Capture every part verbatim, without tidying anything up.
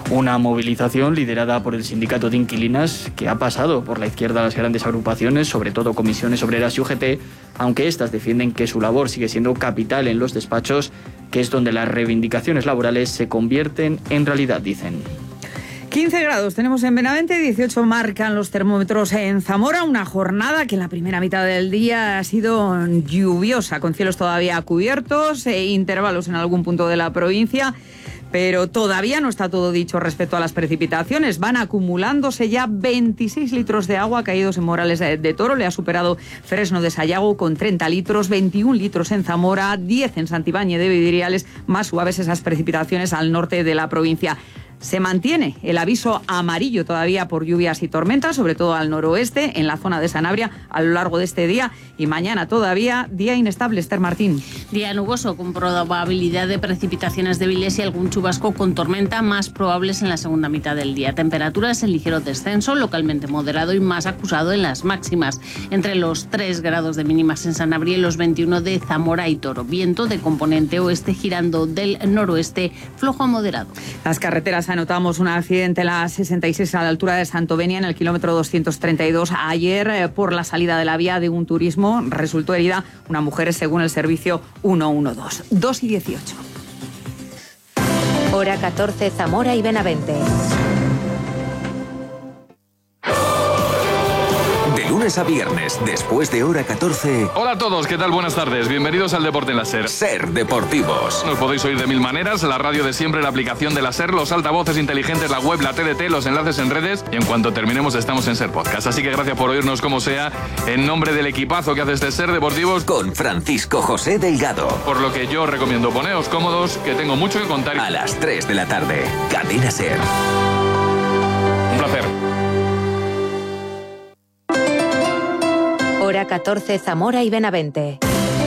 Una movilización liderada por el sindicato de inquilinas que ha pasado por la izquierda a las grandes agrupaciones, sobre todo comisiones obreras y U G T, aunque éstas defienden que su labor sigue siendo capital en los despachos, que es donde las reivindicaciones laborales se convierten en realidad, dicen. quince grados tenemos en Benavente, dieciocho marcan los termómetros en Zamora, una jornada que en la primera mitad del día ha sido lluviosa, con cielos todavía cubiertos e intervalos en algún punto de la provincia, pero todavía no está todo dicho respecto a las precipitaciones. Van acumulándose ya veintiséis litros de agua caídos en Morales de, de Toro, le ha superado Fresno de Sayago con treinta litros, veintiún litros en Zamora, diez en Santibáñez de Vidriales, más suaves esas precipitaciones al norte de la provincia. Se mantiene el aviso amarillo todavía por lluvias y tormentas, sobre todo al noroeste, en la zona de Sanabria, a lo largo de este día. Y mañana todavía día inestable, Esther Martín. Día nuboso, con probabilidad de precipitaciones débiles y algún chubasco con tormenta, más probables en la segunda mitad del día. Temperaturas en ligero descenso, localmente moderado y más acusado en las máximas. Entre los tres grados de mínimas en Sanabria y los veintiuno de Zamora y Toro. Viento de componente oeste girando del noroeste, flojo a moderado. Las carreteras. Anotamos un accidente en la sesenta y seis a la altura de Santovenia, en el kilómetro doscientos treinta y dos. Ayer, eh, por la salida de la vía de un turismo, resultó herida una mujer, según el servicio ciento doce. dos y dieciocho. Hora catorce, Zamora y Benavente. Lunes a viernes, después de hora catorce. Hola a todos, ¿qué tal? Buenas tardes. Bienvenidos al Deporte en la SER. SER Deportivos. Nos podéis oír de mil maneras, la radio de siempre, la aplicación de la SER, los altavoces inteligentes, la web, la T D T, los enlaces en redes, y en cuanto terminemos estamos en SER Podcast. Así que gracias por oírnos como sea, en nombre del equipazo que hace este SER Deportivos. Con Francisco José Delgado. Por lo que yo os recomiendo poneos cómodos, que tengo mucho que contar. A las tres de la tarde, Cadena SER. Un placer. Hora catorce, Zamora y Benavente.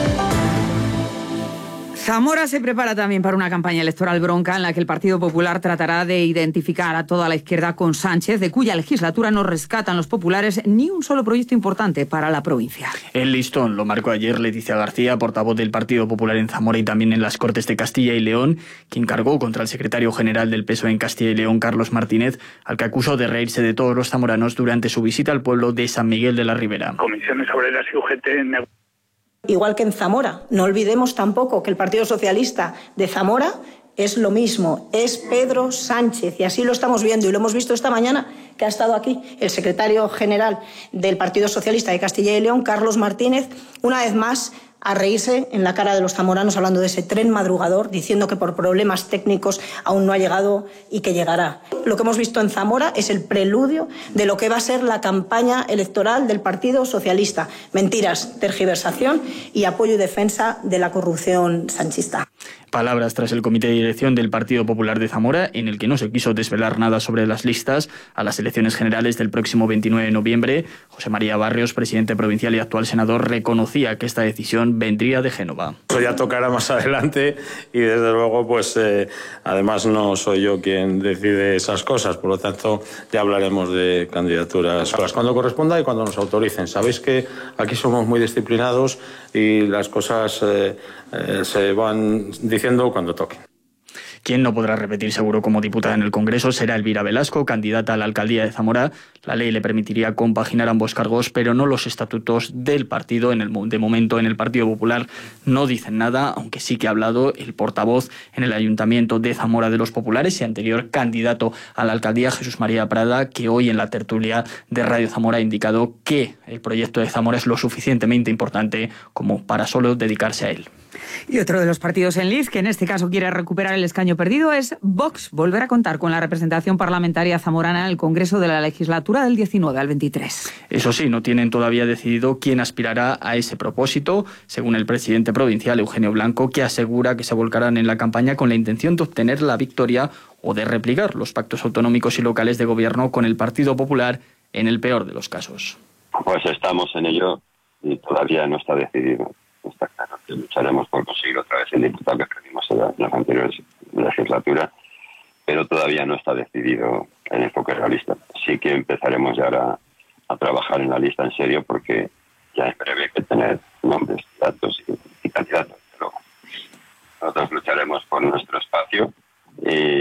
Zamora se prepara también para una campaña electoral bronca en la que el Partido Popular tratará de identificar a toda la izquierda con Sánchez, de cuya legislatura no rescatan los populares ni un solo proyecto importante para la provincia. El listón lo marcó ayer Leticia García, portavoz del Partido Popular en Zamora y también en las Cortes de Castilla y León, quien cargó contra el secretario general del P S O E en Castilla y León, Carlos Martínez, al que acusó de reírse de todos los zamoranos durante su visita al pueblo de San Miguel de la Ribera. Comisiones Obreras y U G T... Igual que en Zamora. No olvidemos tampoco que el Partido Socialista de Zamora es lo mismo, es Pedro Sánchez, y así lo estamos viendo, y lo hemos visto esta mañana, que ha estado aquí el secretario general del Partido Socialista de Castilla y León, Carlos Martínez, una vez más a reírse en la cara de los zamoranos, hablando de ese tren madrugador, diciendo que por problemas técnicos aún no ha llegado y que llegará. Lo que hemos visto en Zamora es el preludio de lo que va a ser la campaña electoral del Partido Socialista. Mentiras, tergiversación y apoyo y defensa de la corrupción sanchista. Palabras tras el comité de dirección del Partido Popular de Zamora, en el que no se quiso desvelar nada sobre las listas a las elecciones generales del próximo veintinueve de noviembre. José María Barrios, presidente provincial y actual senador, reconocía que esta decisión vendría de Génova. Eso ya tocará más adelante y desde luego, pues eh, además no soy yo quien decide esas cosas, por lo tanto ya hablaremos de candidaturas cuando corresponda y cuando nos autoricen. Sabéis que aquí somos muy disciplinados y las cosas eh, eh, se van diciendo cuando toque. Quien no podrá repetir seguro como diputada en el Congreso será Elvira Velasco, candidata a la alcaldía de Zamora. La ley le permitiría compaginar ambos cargos, pero no los estatutos del partido. En el, de momento, en el Partido Popular no dicen nada, aunque sí que ha hablado el portavoz en el Ayuntamiento de Zamora de los Populares y anterior candidato a la alcaldía, Jesús María Prada, que hoy en la tertulia de Radio Zamora ha indicado que el proyecto de Zamora es lo suficientemente importante como para solo dedicarse a él. Y otro de los partidos en liz, que en este caso quiere recuperar el escaño perdido, es Vox. Volver a contar con la representación parlamentaria zamorana en el Congreso de la legislatura del diecinueve al veintitrés. Eso sí, no tienen todavía decidido quién aspirará a ese propósito, según el presidente provincial, Eugenio Blanco, que asegura que se volcarán en la campaña con la intención de obtener la victoria o de replicar los pactos autonómicos y locales de gobierno con el Partido Popular en el peor de los casos. Pues estamos en ello y todavía no está decidido. Está claro que lucharemos por conseguir otra vez el diputado que perdimos en la, en la anterior legislatura, pero todavía no está decidido el enfoque realista. Sí que empezaremos ya a, a trabajar en la lista en serio, porque ya en breve hay que tener nombres, datos y, y candidatos. Pero nosotros lucharemos por nuestro espacio y